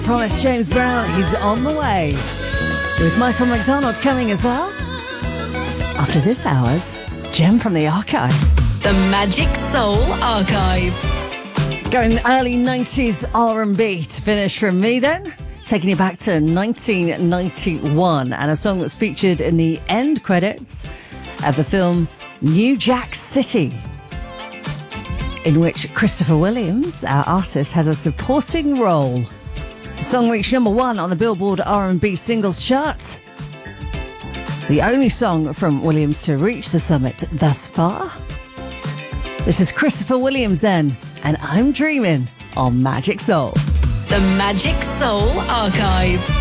Promise James Brown, he's on the way. With Michael McDonald coming as well. After this hour's Gem from the Archive. The Magic Soul Archive. Going early 90s R&B to finish from me then. Taking you back to 1991 and a song that's featured in the end credits of the film New Jack City, in which Christopher Williams, our artist, has a supporting role. The song reached number 1 on the Billboard R&B singles chart. The only song from Williams to reach the summit thus far. This is Christopher Williams then, and I'm Dreaming on Magic Soul. The Magic Soul Archive.